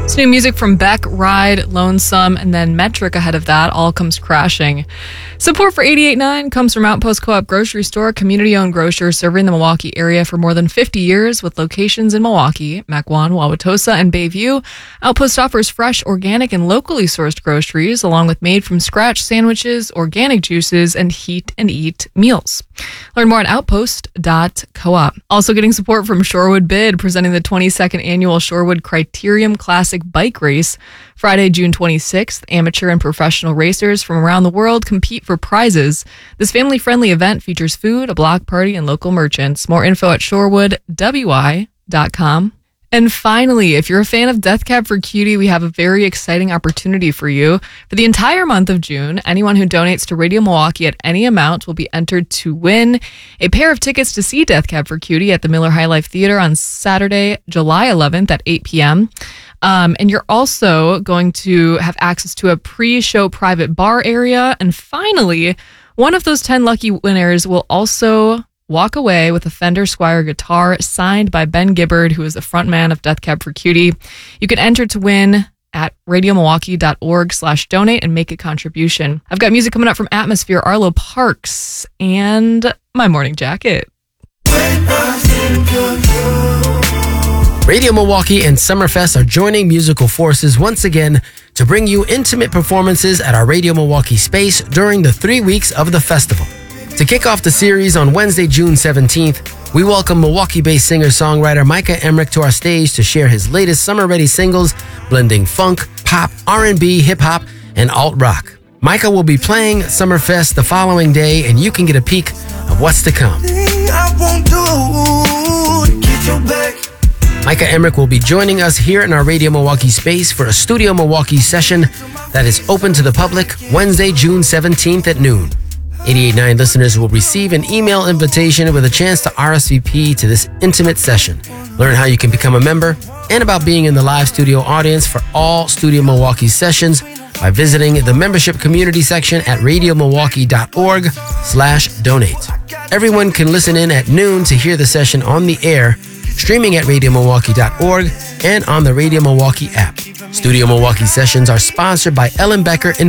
It's new music from Beck, Ride, Lonesome, and then Metric ahead of that. All comes crashing. Support for 88.9 comes from Outpost Co-op Grocery Store, community-owned grocer serving the Milwaukee area for more than 50 years with locations in Milwaukee, Mequon, Wauwatosa, and Bayview. Outpost offers fresh, organic, and locally sourced groceries, along with made-from-scratch sandwiches, organic juices, and heat-and-eat meals. Learn more at outpost.coop. Also getting support from Shorewood Bid, presenting the 22nd annual Shorewood Criterium Classic Bike Race. Friday, June 26th, amateur and professional racers from around the world compete for prizes. This family-friendly event features food, a block party, and local merchants. More info at shorewoodwi.com. And finally, if you're a fan of Death Cab for Cutie, we have a very exciting opportunity for you. For the entire month of June, anyone who donates to Radio Milwaukee at any amount will be entered to win a pair of tickets to see Death Cab for Cutie at the Miller High Life Theater on Saturday, July 11th at 8 p.m. And you're also going to have access to a pre-show private bar area. And finally, one of those 10 lucky winners will also walk away with a Fender Squier guitar signed by Ben Gibbard, who is the frontman of Death Cab for Cutie. You can enter to win at radiomilwaukee.org/donate and make a contribution. I've got music coming up from Atmosphere, Arlo Parks, and my morning jacket. Radio Milwaukee and Summerfest are joining musical forces once again to bring you intimate performances at our Radio Milwaukee space during the 3 weeks of the festival. To kick off the series on Wednesday, June 17th, we welcome Milwaukee-based singer-songwriter Micah Emmerich to our stage to share his latest summer-ready singles, blending funk, pop, R&B, hip-hop, and alt-rock. Micah will be playing Summerfest the following day, and you can get a peek of what's to come. Micah Emmerich will be joining us here in our Radio Milwaukee space for a Studio Milwaukee session that is open to the public Wednesday, June 17th at noon. 88.9 listeners will receive an email invitation with a chance to RSVP to this intimate session. Learn how you can become a member and about being in the live studio audience for all Studio Milwaukee sessions by visiting the membership community section at radiomilwaukee.org/donate. Everyone can listen in at noon to hear the session on the air, streaming at radiomilwaukee.org and on the Radio Milwaukee app. Studio Milwaukee sessions are sponsored by Ellen Becker